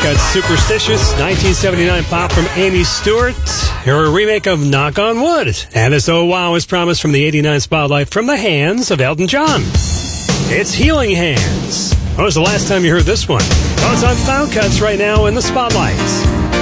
got Superstitious, 1979 pop from Amy Stewart, her remake of Knock on Wood. And this Oh Wow is promised from the 89 Spotlight from the hands of Elton John. It's Healing Hands. When was the last time you heard this one? Well, it's on Found Cuts right now in the Spotlight.